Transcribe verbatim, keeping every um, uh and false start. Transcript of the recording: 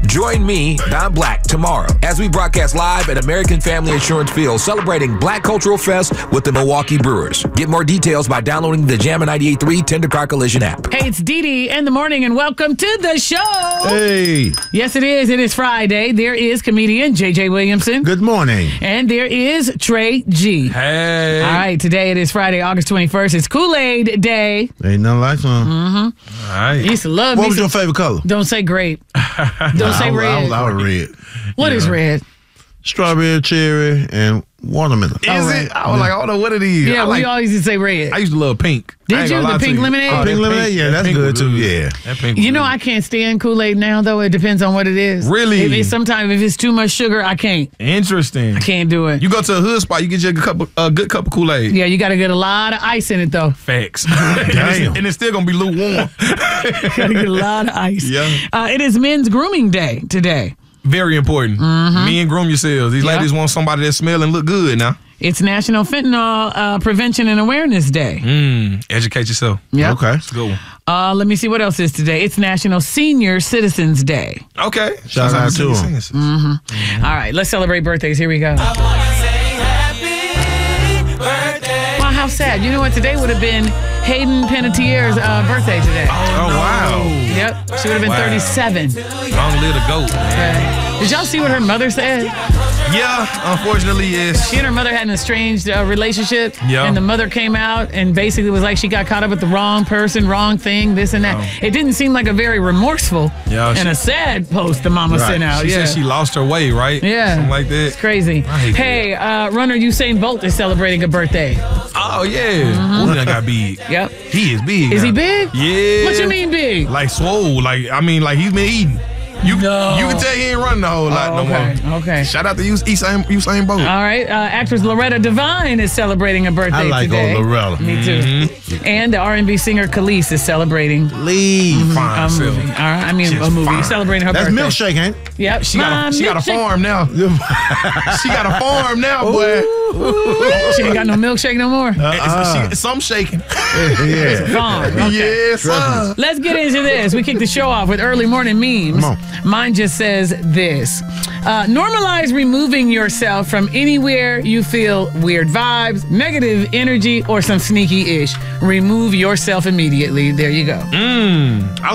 Join me, Don Black, tomorrow as we broadcast live at American Family Insurance Field celebrating Black Cultural Fest with the Milwaukee Brewers. Get more details by downloading the Jammin' ninety-eight point three Tender Car Collision app. Hey, it's Dee Dee in the morning, and welcome to the show. Hey. Yes, it is. It is Friday. There is comedian J J Williamson. Good morning. And there is Trey G. Hey. All right, today it is Friday, August twenty-first. It's Kool-Aid Day. Ain't nothing like some. Mm-hmm. All right. I used to love What me was some- your favorite color? Don't say grape. Don't say I was, red. I was, I was red. What is red? Strawberry, cherry, and watermelon. Is All right. it? I was like, I don't know what it is. Yeah, I, like, we always used to say red. I used to love pink. I Did ain't you? gonna The lie to pink you. lemonade? Oh, Pink that lemonade? Yeah, that that's pink good was too, yeah. That pink was You know, good. I can't stand Kool-Aid now, though. It depends on what it is. Really? If it's, sometimes if it's too much sugar, I can't. Interesting. I can't do it. You go to a hood spot, you get you a cup of, a good cup of Kool-Aid. Yeah, you got to get a lot of ice in it, though. Facts. and, it's, and it's still going to be lukewarm. Got to get a lot of ice. Yeah. Uh, it is Men's Grooming Day today. Very important. Mm-hmm. Men groom yourselves. These Yeah. ladies want somebody that smell and look good now. It's National Fentanyl uh, Prevention and Awareness Day. Mm, educate yourself. Yeah. Okay. Let's go. Uh, let me see what else is today. It's National Senior Citizens Day. Okay. Shout out to them. Mm-hmm. All right, let's celebrate birthdays. Here we go. Wow, how sad. You know what? Today would have been Hayden Panettiere's uh, birthday today. Oh, wow. Yep, she would have been Wow. thirty-seven. Long live the goat, man. Uh, did y'all see what her mother said? Yeah, unfortunately, yes. She and her mother had an estranged uh, relationship. Yeah. And the mother came out and basically was like she got caught up with the wrong person, wrong thing, this and that. Oh. It didn't seem like a very remorseful Yeah, and she- a sad post the mama Right. sent out. She yeah. said she lost her way, right? Yeah. Something like that. It's crazy. I hate Hey, uh, runner Usain Bolt is celebrating a birthday. Oh, yeah. Ooh, that got big. Yep. He is big. Is he now. big? Yeah. What you mean big? Like swole. Like, I mean, like he's been eating. You, No. you can tell he ain't running a whole lot Oh, no okay, more. okay. Shout out to Us- Usain, Usain Bolt. All right. Uh, actress Loretta Devine is celebrating a birthday I like today. old Loretta. Me too. Mm-hmm. And the R and B singer Khalees is celebrating Leave. Fine a self. movie. All right. I mean, She's a movie. fine. Celebrating her That's birthday. milkshake, ain't it? Yep. She got, a, she got a farm now. She got a farm now, boy. She ain't got no milkshake no more. It's- she- some shaking. Yeah. Farm. Okay. Yes, sir. Let's get into this. We kick the show off with early morning memes. Come Mine just says this. Uh, normalize removing yourself from anywhere you feel weird vibes, negative energy, or some sneaky ish. Remove yourself immediately. There you go. Mm. I